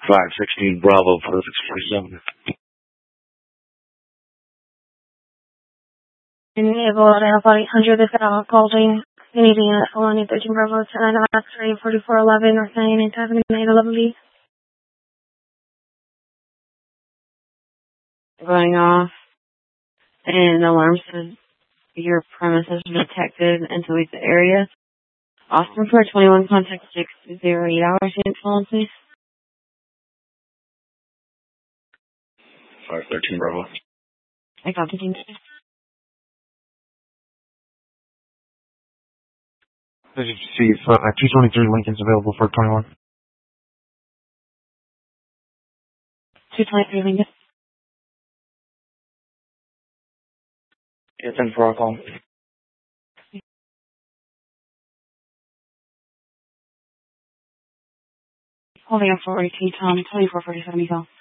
516 Bravo for 647. Enable about 800 is calling Canadian Colony 13 Bravo to 9 X-ray 4411 North 99th Avenue 911B. Going off, and the alarm says your premises are detected until we leave the area. Austin for 21, contact 608 hours, unit phone, please. 513 Bravo. I copy. Did you see if 223 Lincoln's available for 21? 223 Lincoln. It's in for our call. Holding up for 18 Tom, 2447 call.